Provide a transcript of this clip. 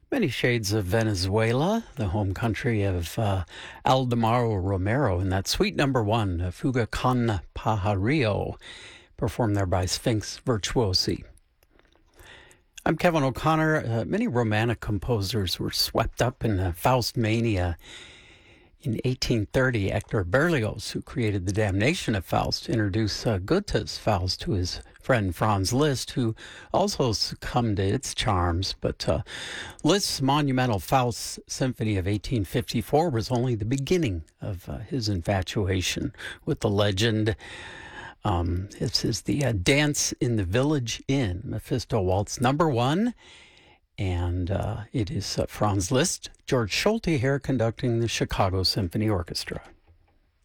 Many Shades of Venezuela, the home country of Aldemaro Romero, and that sweet number one, Fuga con Pajarillo, performed there by Sphinx Virtuosi. I'm Kevin O'Connor. Many Romantic composers were swept up in Faust mania. In 1830, Hector Berlioz, who created The Damnation of Faust, introduced Goethe's Faust to his friend Franz Liszt, who also succumbed to its charms. But Liszt's monumental Faust Symphony of 1854 was only the beginning of his infatuation with the legend. This is the Dance in the Village Inn, Mephisto Waltz number one. And it is Franz Liszt, George Solti here conducting the Chicago Symphony Orchestra.